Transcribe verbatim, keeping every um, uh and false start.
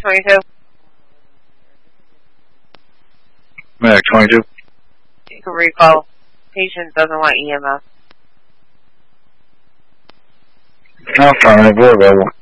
twenty-two. Medic twenty-two. You can recall. Patient doesn't want E M S. Affirmative, we're available.